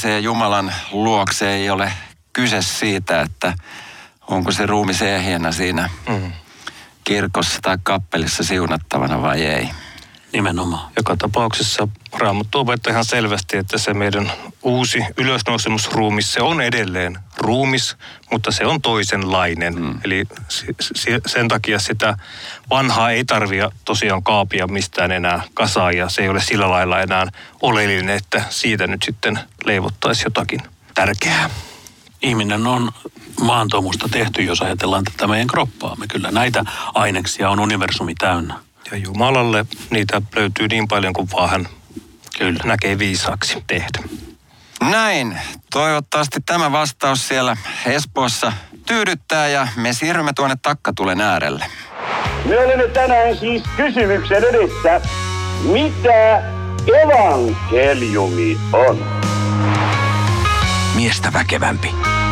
pääsee Jumalan luokse, ei ole kyse siitä, että onko se ruumis ehjänä siinä kirkossa tai kappelissa siunattavana vai ei. Nimenomaan. Joka tapauksessa Raamattu opettaa ihan selvästi, että se meidän uusi ylösnousemusruumis, se on edelleen ruumis, mutta se on toisenlainen. Eli sen takia sitä vanhaa ei tarvitse tosiaan kaapia mistään enää kasaan, ja se ei ole sillä lailla enää oleellinen, että siitä nyt sitten leivottaisiin jotakin tärkeää. Ihminen on maantomusta tehty, jos ajatellaan tätä meidän kroppaamme. Kyllä näitä aineksia on universumi täynnä. Ja Jumalalle niitä löytyy niin paljon kuin vaan hän näkee viisaaksi tehdä. Näin. Toivottavasti tämä vastaus siellä Espoossa tyydyttää ja me siirrymme tuonne Takkatulen äärelle. Me olemme tänään siis kysymyksen edessä, mitä evankeliumi on? Miestä väkevämpi.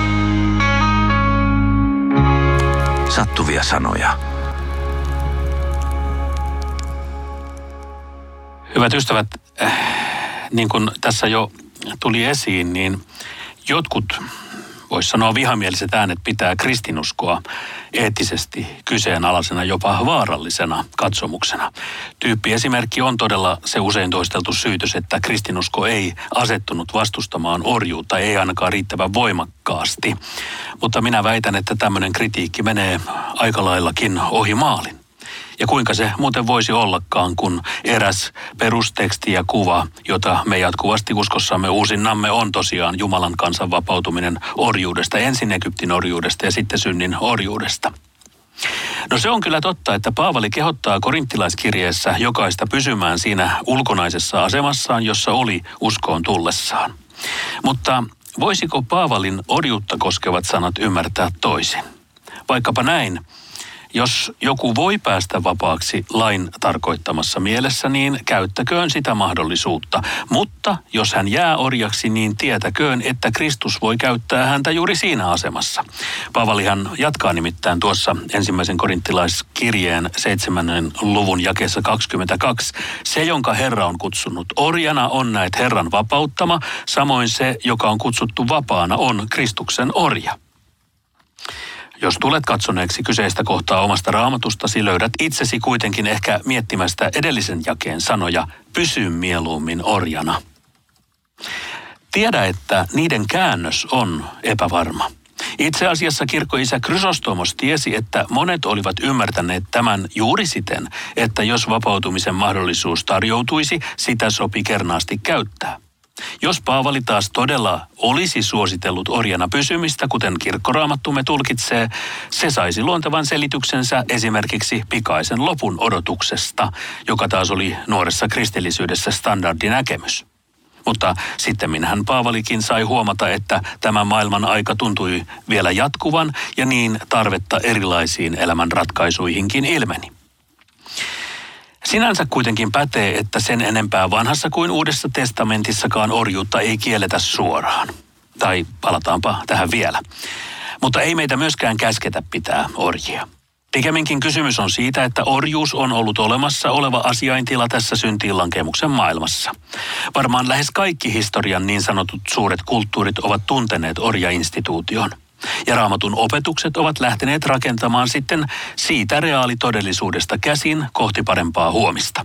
Sattuvia sanoja. Hyvät ystävät, niin kuin tässä jo tuli esiin, niin jotkut, voisi sanoa vihamieliset äänet, pitää kristinuskoa eettisesti kyseenalaisena, jopa vaarallisena katsomuksena. Tyyppiesimerkki on todella se usein toisteltu syytös, että kristinusko ei asettunut vastustamaan orjuutta, ei ainakaan riittävän voimakkaasti. Mutta minä väitän, että tämmöinen kritiikki menee aika laillakin ohi maalin. Ja kuinka se muuten voisi ollakaan, kun eräs perusteksti ja kuva, jota me jatkuvasti uskossamme uusinnamme, on tosiaan Jumalan kansan vapautuminen orjuudesta, ensin Egyptin orjuudesta ja sitten synnin orjuudesta. No se on kyllä totta, että Paavali kehottaa korinttilaiskirjeessä jokaista pysymään siinä ulkonaisessa asemassaan, jossa oli uskoon tullessaan. Mutta voisiko Paavalin orjuutta koskevat sanat ymmärtää toisin? Vaikkapa näin. Jos joku voi päästä vapaaksi lain tarkoittamassa mielessä, niin käyttäköön sitä mahdollisuutta. Mutta jos hän jää orjaksi, niin tietäköön, että Kristus voi käyttää häntä juuri siinä asemassa. Paavalihan jatkaa nimittäin tuossa ensimmäisen korinttilaiskirjeen 7. luvun jakeessa 22. Se, jonka Herra on kutsunut orjana, on näet Herran vapauttama. Samoin se, joka on kutsuttu vapaana, on Kristuksen orja. Jos tulet katsoneeksi kyseistä kohtaa omasta raamatustasi, löydät itsesi kuitenkin ehkä miettimästä edellisen jakeen sanoja, pysy mieluummin orjana. Tiedä, että niiden käännös on epävarma. Itse asiassa kirkkoisä Krysostomos tiesi, että monet olivat ymmärtäneet tämän juuri siten, että jos vapautumisen mahdollisuus tarjoutuisi, sitä sopi kernaasti käyttää. Jos Paavali taas todella olisi suositellut orjana pysymistä, kuten kirkkoraamattumme tulkitsee, se saisi luontevan selityksensä esimerkiksi pikaisen lopun odotuksesta, joka taas oli nuoressa kristillisyydessä standardinäkemys. Mutta sittemminhän Paavalikin sai huomata, että tämä maailman aika tuntui vielä jatkuvan ja niin tarvetta erilaisiin elämänratkaisuihinkin ilmeni. Sinänsä kuitenkin pätee, että sen enempää vanhassa kuin uudessa testamentissakaan orjuutta ei kielletä suoraan. Tai palataanpa tähän vielä. Mutta ei meitä myöskään käsketä pitää orjia. Pikemminkin kysymys on siitä, että orjuus on ollut olemassa oleva asiaintila tässä syntiinlankemuksen maailmassa. Varmaan lähes kaikki historian niin sanotut suuret kulttuurit ovat tunteneet orjainstituution. Ja Raamatun opetukset ovat lähteneet rakentamaan sitten siitä reaalitodellisuudesta käsin kohti parempaa huomista.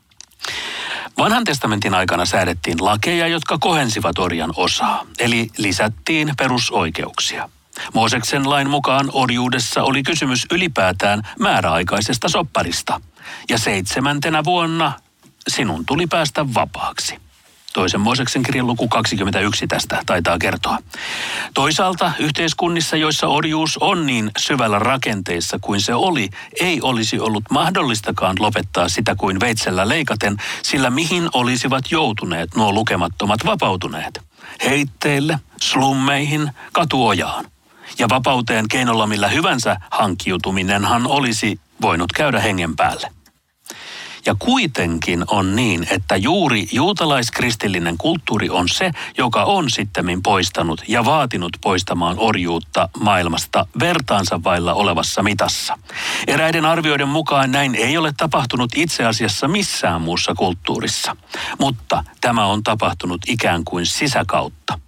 Vanhan testamentin aikana säädettiin lakeja, jotka kohensivat orjan osaa, eli lisättiin perusoikeuksia. Mooseksen lain mukaan orjuudessa oli kysymys ylipäätään määräaikaisesta sopparista, ja 7. vuonna sinun tuli päästä vapaaksi. Toisen Mooseksen kirjan luku 21 tästä taitaa kertoa. Toisaalta yhteiskunnissa, joissa orjuus on niin syvällä rakenteissa kuin se oli, ei olisi ollut mahdollistakaan lopettaa sitä kuin veitsellä leikaten, sillä mihin olisivat joutuneet nuo lukemattomat vapautuneet? Heitteille, slummeihin, katuojaan. Ja vapauteen keinolla millä hyvänsä hankkiutuminenhan olisi voinut käydä hengen päälle. Ja kuitenkin on niin, että juuri juutalaiskristillinen kulttuuri on se, joka on sittemmin poistanut ja vaatinut poistamaan orjuutta maailmasta vertaansa vailla olevassa mitassa. Eräiden arvioiden mukaan näin ei ole tapahtunut itse asiassa missään muussa kulttuurissa, mutta tämä on tapahtunut ikään kuin sisäkautta.